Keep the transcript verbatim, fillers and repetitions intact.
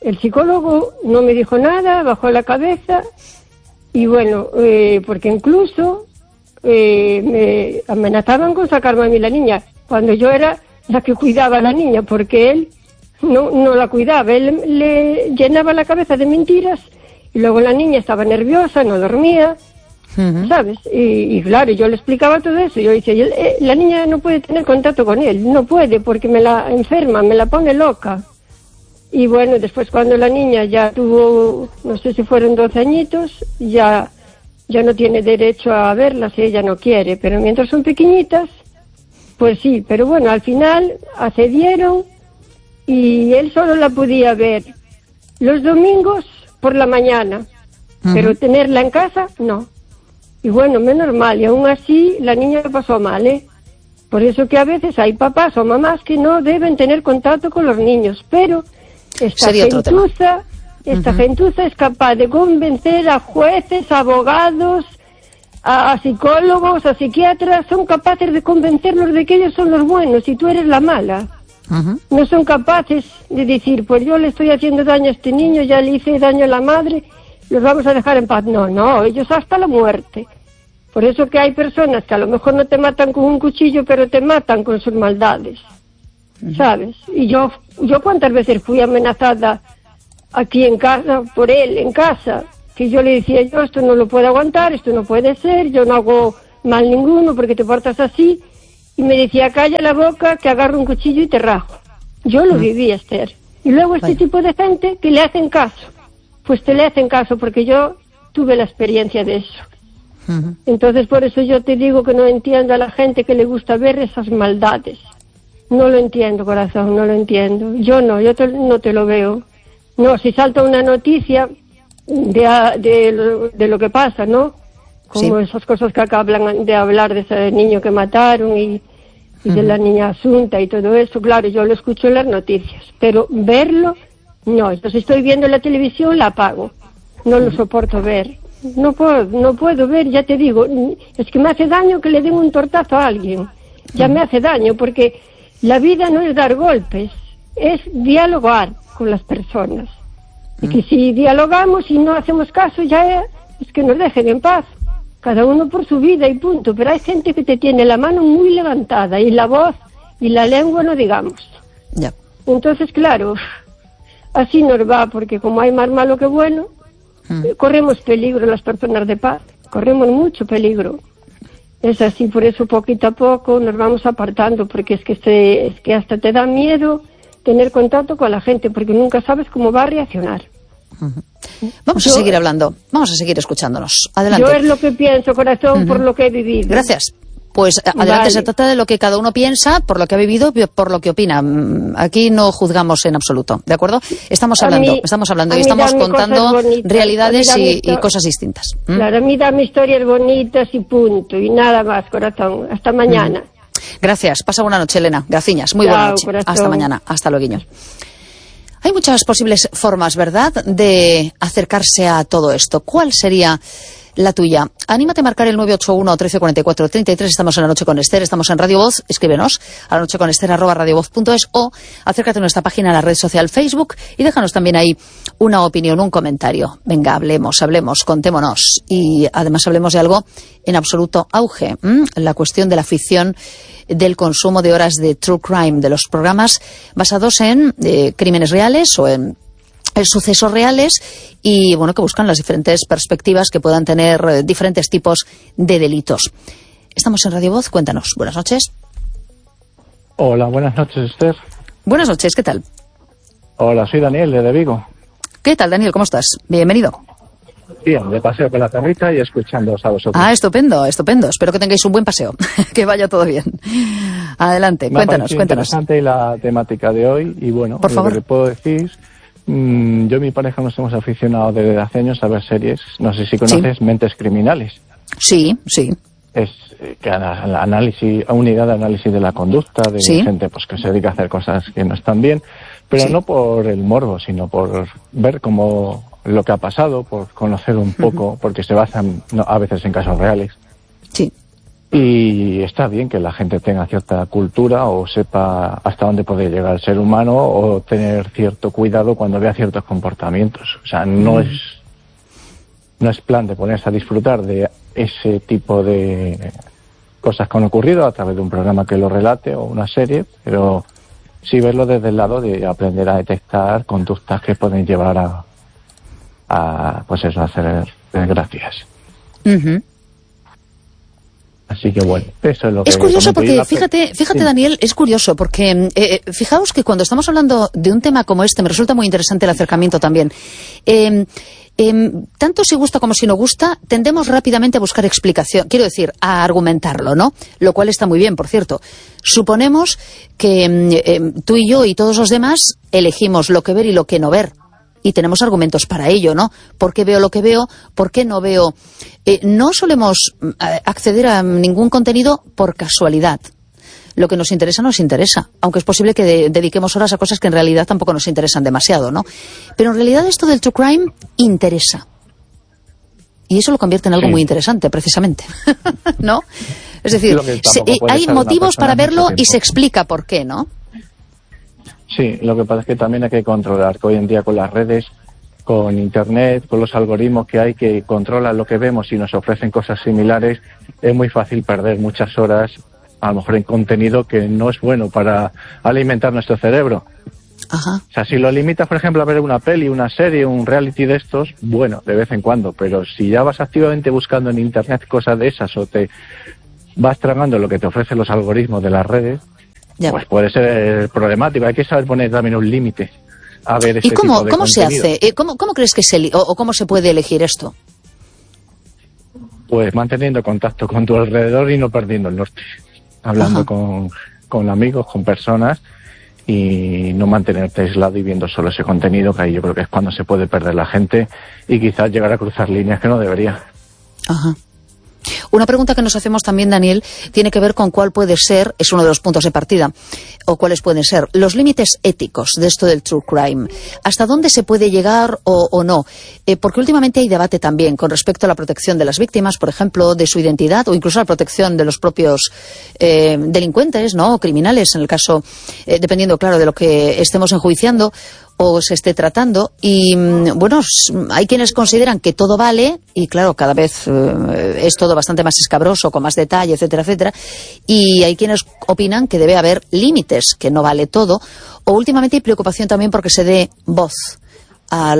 el psicólogo no me dijo nada, bajó la cabeza y bueno, eh, porque incluso eh, me amenazaban con sacarme a mí la niña, cuando yo era la que cuidaba a la niña, porque él no, no la cuidaba, él le llenaba la cabeza de mentiras y luego la niña estaba nerviosa, no dormía, uh-huh. ¿sabes? Y, y claro, yo le explicaba todo eso, yo decía, eh, la niña no puede tener contacto con él, no puede porque me la enferma, me la pone loca. Y bueno, después cuando la niña ya tuvo, no sé si fueron doce añitos, ya, ya no tiene derecho a verlas si ella no quiere, pero mientras son pequeñitas, pues sí, pero bueno, al final accedieron y él solo la podía ver los domingos por la mañana, uh-huh. pero tenerla en casa, no. Y bueno, menos mal, y aún así la niña lo pasó mal, ¿eh? Por eso que a veces hay papás o mamás que no deben tener contacto con los niños, pero esta gentuza, esta uh-huh. gentuza es capaz de convencer a jueces, a abogados, a, a psicólogos, a psiquiatras, son capaces de convencerlos de que ellos son los buenos y tú eres la mala. Uh-huh. No son capaces de decir, pues yo le estoy haciendo daño a este niño, ya le hice daño a la madre, los vamos a dejar en paz. No, no, ellos hasta la muerte. Por eso que hay personas que a lo mejor no te matan con un cuchillo, pero te matan con sus maldades. ¿Sabes? Y yo, yo cuántas veces fui amenazada aquí en casa, por él, en casa, que yo le decía, yo esto no lo puedo aguantar, esto no puede ser, yo no hago mal ninguno porque te portas así, y me decía, calla la boca, que agarro un cuchillo y te rajo. Yo lo viví, Esther. Y luego este Vaya. tipo de gente que le hacen caso, pues te le hacen caso, porque yo tuve la experiencia de eso. Uh-huh. Entonces por eso yo te digo que no entiendo a la gente que le gusta ver esas maldades. No lo entiendo, corazón, no lo entiendo. Yo no, yo te, no te lo veo. No, si salta una noticia de, de, de lo que pasa, ¿no? Como sí. esas cosas que acá hablan de hablar de ese niño que mataron y, y uh-huh. de la niña Asunta y todo eso, claro, yo lo escucho en las noticias. Pero verlo, no. Entonces estoy viendo la televisión, la apago. No lo soporto ver. No puedo, no puedo ver, ya te digo. Es que me hace daño que le den un tortazo a alguien. Ya uh-huh. me hace daño porque la vida no es dar golpes, es dialogar con las personas. Y que si dialogamos y no hacemos caso, ya es que nos dejen en paz. Cada uno por su vida y punto. Pero hay gente que te tiene la mano muy levantada y la voz y la lengua no digamos. Ya. Entonces, claro, así nos va, porque como hay más malo que bueno, mm. corremos peligro las personas de paz. Corremos mucho peligro. Es así, por eso poquito a poco nos vamos apartando, porque es que, este, es que hasta te da miedo tener contacto con la gente, porque nunca sabes cómo va a reaccionar. Uh-huh. Vamos yo, a seguir hablando, vamos a seguir escuchándonos. Adelante. Yo es lo que pienso, corazón, uh-huh. por lo que he vivido. Gracias. Pues adelante, vale. Se trata de lo que cada uno piensa, por lo que ha vivido, por lo que opina. Aquí no juzgamos en absoluto, ¿de acuerdo? Estamos hablando, mí, estamos hablando y estamos contando realidades y, y cosas distintas. ¿Mm? Claro, a mí dame historias bonitas y punto, y nada más, corazón. Hasta mañana. Mm. Gracias, pasa buena noche, Elena. Graciñas, muy Chao, buena noche. Corazón. Hasta mañana, hasta luego. Hay muchas posibles formas, ¿verdad?, de acercarse a todo esto. ¿Cuál sería la tuya? Anímate a marcar el nueve ocho uno, trece cuarenta y cuatro, treinta y tres. Estamos en La Noche con Esther, estamos en Radio Voz. Escríbenos a la noche con Esther arroba radiovoz punto es o acércate a nuestra página en la red social Facebook y déjanos también ahí una opinión, un comentario. Venga, hablemos, hablemos, contémonos y además hablemos de algo en absoluto auge, ¿m? La cuestión de la ficción, del consumo de horas de true crime, de los programas basados en eh, crímenes reales o en sucesos reales y bueno, que buscan las diferentes perspectivas que puedan tener eh, diferentes tipos de delitos. Estamos en Radio Voz, cuéntanos. Buenas noches. Hola, buenas noches, Esther. Buenas noches, ¿qué tal? Hola, soy Daniel, de Vigo. ¿Qué tal, Daniel? ¿Cómo estás? Bienvenido. Bien, de paseo con la perrita y escuchándoos a vosotros. Ah, estupendo, estupendo. Espero que tengáis un buen paseo, que vaya todo bien. Adelante, Me cuéntanos, ha cuéntanos. Interesante la temática de hoy y bueno, por favor. Lo que le puedo decir, mmm, yo y mi pareja nos hemos aficionado desde hace años a ver series, no sé si conoces, sí. Mentes Criminales. Sí, sí. Es eh, que al análisis, a unidad de análisis de la conducta de ¿sí? gente pues que se dedica a hacer cosas que no están bien, pero sí. no por el morbo, sino por ver cómo lo que ha pasado, por conocer un poco, uh-huh. porque se basan no, a veces en casos reales. Sí. Y está bien que la gente tenga cierta cultura o sepa hasta dónde puede llegar el ser humano o tener cierto cuidado cuando vea ciertos comportamientos. O sea, no mm. es no es plan de ponerse a disfrutar de ese tipo de cosas que han ocurrido a través de un programa que lo relate o una serie, pero sí verlo desde el lado de aprender a detectar conductas que pueden llevar a, a pues eso, a hacer desgracias. Uh-huh. Así que bueno, eso es lo que... Es curioso porque, fíjate, fíjate sí. Daniel, es curioso porque eh, fijaos que cuando estamos hablando de un tema como este, me resulta muy interesante el acercamiento también. Eh, eh, tanto si gusta como si no gusta, tendemos rápidamente a buscar explicación, quiero decir, a argumentarlo, ¿no? Lo cual está muy bien, por cierto. Suponemos que eh, tú y yo y todos los demás elegimos lo que ver y lo que no ver. Y tenemos argumentos para ello, ¿no? ¿Por qué veo lo que veo? ¿Por qué no veo? Eh, no solemos acceder a ningún contenido por casualidad. Lo que nos interesa nos interesa, aunque es posible que de- dediquemos horas a cosas que en realidad tampoco nos interesan demasiado, ¿no? Pero en realidad esto del true crime interesa. Y eso lo convierte en algo sí. muy interesante, precisamente. ¿No? Es decir, se, eh, hay motivos para verlo y se explica por qué, ¿no? Sí, lo que pasa es que también hay que controlar, que hoy en día con las redes, con internet, con los algoritmos que hay que controlan lo que vemos y nos ofrecen cosas similares, es muy fácil perder muchas horas, a lo mejor en contenido que no es bueno para alimentar nuestro cerebro. Ajá. O sea, si lo limitas, por ejemplo, a ver una peli, una serie, un reality de estos, bueno, de vez en cuando, pero si ya vas activamente buscando en internet cosas de esas o te vas tragando lo que te ofrecen los algoritmos de las redes, ya. Pues puede ser problemático. Hay que saber poner también un límite a ver este ¿Y cómo, tipo de cómo se contenido. hace? ¿Cómo, cómo crees que se o, o cómo se puede elegir esto? Pues manteniendo contacto con tu alrededor y no perdiendo el norte. Hablando con, con amigos, con personas y no mantenerte aislado y viendo solo ese contenido, que ahí yo creo que es cuando se puede perder la gente y quizás llegar a cruzar líneas que no debería. Ajá. Una pregunta que nos hacemos también, Daniel, tiene que ver con cuál puede ser, es uno de los puntos de partida, o cuáles pueden ser los límites éticos de esto del true crime. ¿Hasta dónde se puede llegar o, o no? Eh, porque últimamente hay debate también con respecto a la protección de las víctimas, por ejemplo, de su identidad, o incluso a la protección de los propios eh, delincuentes, ¿no? O criminales, en el caso, eh, dependiendo, claro, de lo que estemos enjuiciando o se esté tratando. Y bueno, hay quienes consideran que todo vale y claro, cada vez eh, es todo bastante más escabroso, con más detalle, etcétera, etcétera, y hay quienes opinan que debe haber límites, que no vale todo, o últimamente hay preocupación también porque se dé voz a